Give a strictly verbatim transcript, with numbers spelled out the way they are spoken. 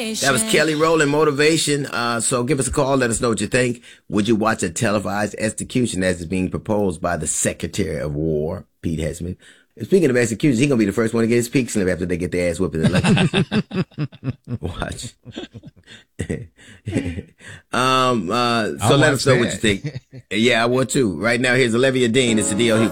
motivation. That was Kelly Rowland, Motivation. Uh, so give us a call. Let us know what you think. Would you watch a televised execution as is being proposed by the Secretary of War, Pete Hegseth? Speaking of executions, he's going to be the first one to get his peak slip after they get their ass whipped in the election. Watch. um, uh, so I let us know that. what you think. Yeah, I would too. Right now, here's Olivia Dean. It's the D L